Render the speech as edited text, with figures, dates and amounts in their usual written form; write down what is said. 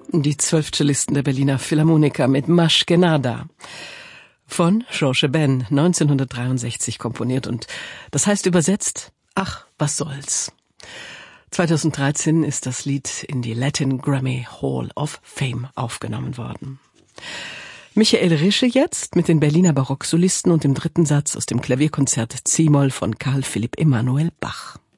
Die 12 Cellisten der Berliner Philharmoniker mit Maschkenada. Von Georges Ben, 1963 komponiert, und das heißt übersetzt, ach, was soll's. 2013 ist das Lied in die Latin Grammy Hall of Fame aufgenommen worden. Michael Rische jetzt mit den Berliner Barocksolisten und dem dritten Satz aus dem Klavierkonzert C-Moll von Carl Philipp Emanuel Bach.